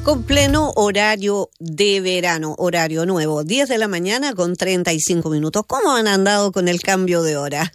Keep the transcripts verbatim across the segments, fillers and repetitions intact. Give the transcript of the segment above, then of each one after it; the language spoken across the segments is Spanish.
con pleno horario de verano, horario nuevo, diez de la mañana con treinta y cinco minutos. ¿Cómo han andado con el cambio de hora?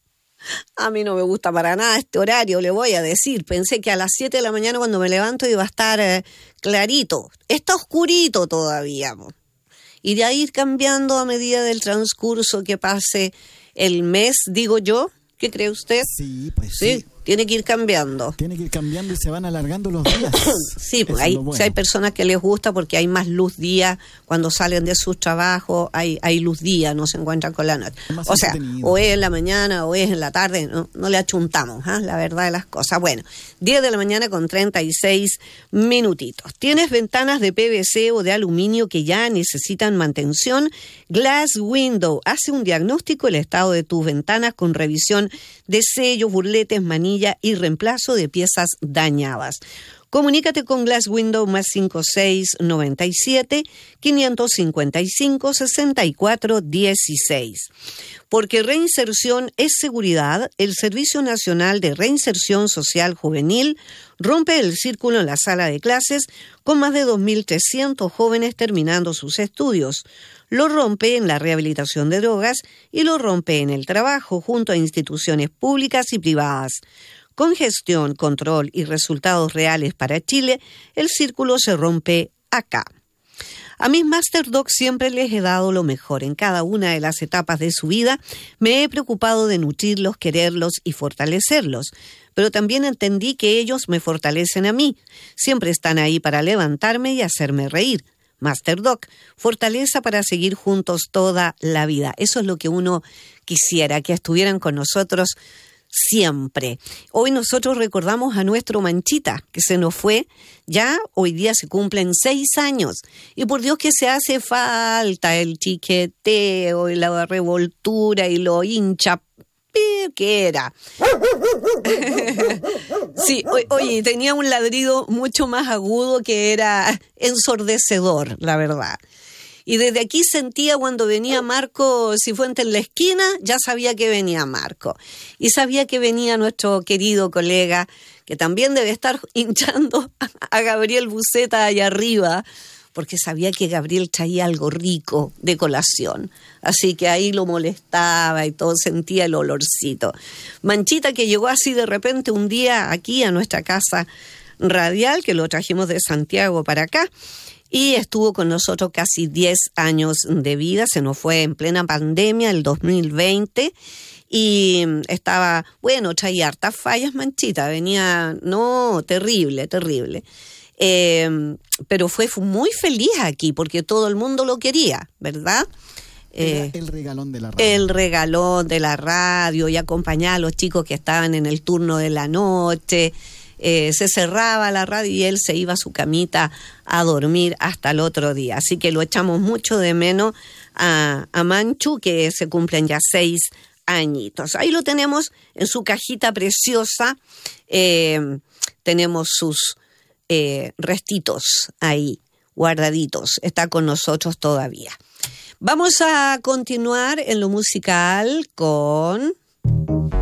A mí no me gusta para nada este horario, le voy a decir. Pensé que a las siete de la mañana cuando me levanto iba a estar eh, clarito. Está oscurito todavía. Po. Y de ahí ir cambiando a medida del transcurso que pase el mes, digo yo. ¿Qué cree usted? Sí, pues sí. Sí. Tiene que ir cambiando. Tiene que ir cambiando y se van alargando los días. Sí, pues hay, bueno. sí, hay personas que les gusta porque hay más luz día cuando salen de sus trabajos, hay, hay luz día, no se encuentran con la noche. O sea, o es en la mañana o es en la tarde, no, no le achuntamos, ¿eh? La verdad de las cosas. Bueno, diez de la mañana con treinta y seis minutitos. ¿Tienes ventanas de P V C o de aluminio que ya necesitan mantención? Glass Window hace un diagnóstico del estado de tus ventanas con revisión de sellos, burletes, manillas y reemplazo de piezas dañadas. Comunícate con Glass Window más cinco seis nueve siete, cinco cinco cinco, seis cuatro uno seis. Porque reinserción es seguridad, el Servicio Nacional de Reinserción Social Juvenil rompe el círculo en la sala de clases con más de dos mil trescientos jóvenes terminando sus estudios. Lo rompe en la rehabilitación de drogas y lo rompe en el trabajo junto a instituciones públicas y privadas. Con gestión, control y resultados reales para Chile, el círculo se rompe acá. A mis Master Dog siempre les he dado lo mejor. En cada una de las etapas de su vida me he preocupado de nutrirlos, quererlos y fortalecerlos. Pero también entendí que ellos me fortalecen a mí. Siempre están ahí para levantarme y hacerme reír. Master Dog, fortaleza para seguir juntos toda la vida. Eso es lo que uno quisiera, que estuvieran con nosotros siempre. Hoy nosotros recordamos a nuestro Manchita, que se nos fue. Ya hoy día se cumplen seis años. Y por Dios que se hace falta el chiqueteo y la revoltura y lo hincha que era. Sí, oye, tenía un ladrido mucho más agudo que era ensordecedor, la verdad. Y desde aquí sentía cuando venía Marco Cifuentes en la esquina, ya sabía que venía Marco. Y sabía que venía nuestro querido colega, que también debe estar hinchando a Gabriel Buceta allá arriba, porque sabía que Gabriel traía algo rico de colación. Así que ahí lo molestaba y todo, sentía el olorcito. Manchita, que llegó así de repente un día aquí a nuestra casa radial, que lo trajimos de Santiago para acá, y estuvo con nosotros casi diez años de vida. Se nos fue en plena pandemia, el dos mil veinte, y estaba, bueno, traía hartas fallas, Manchita, venía, no, terrible, terrible. Eh, pero fue muy feliz aquí porque todo el mundo lo quería, ¿verdad? Eh, el regalón de la radio. El regalón de la radio y acompañaba a los chicos que estaban en el turno de la noche. Eh, se cerraba la radio y él se iba a su camita a dormir hasta el otro día. Así que lo echamos mucho de menos a, a Manchu, que se cumplen ya seis añitos. Ahí lo tenemos en su cajita preciosa. Eh, tenemos sus Eh, restitos ahí, guardaditos. Está con nosotros todavía. Vamos a continuar en lo musical con